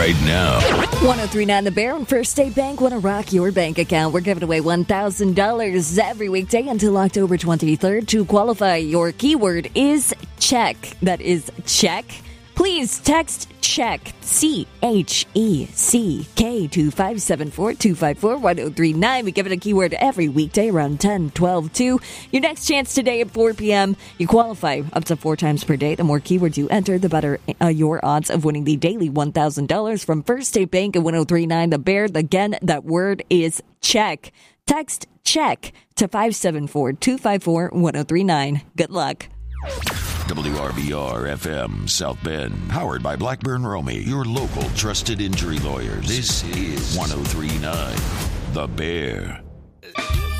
right now. 1039 The Bear and First State Bank want to rock your bank account. We're giving away $1,000 every weekday until October 23rd. To qualify, your keyword is check. That is check. Please text check, CHECK, to 574-254-1039. We give it a keyword every weekday around 10, 12, 2. Your next chance today at 4 p.m. You qualify up to 4 times per day. The more keywords you enter, the better your odds of winning the daily $1,000 from First State Bank at 1039 The Bear. Again, that word is check. Text check to 574-254-1039. Good luck. WRBR-FM South Bend, powered by Blackburn Romy, your local trusted injury lawyers. This is 1039 The Bear.